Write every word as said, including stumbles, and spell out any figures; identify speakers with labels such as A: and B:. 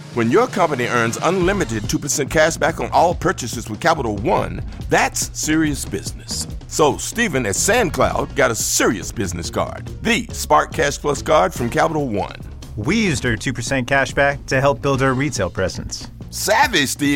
A: When your company earns unlimited two percent cash back on all purchases with Capital One, that's serious business. So Stephen at SandCloud got a serious business card, the Spark Cash Plus card from Capital One.
B: We used our two percent cash back to help build our retail presence.
A: Savvy, Steve.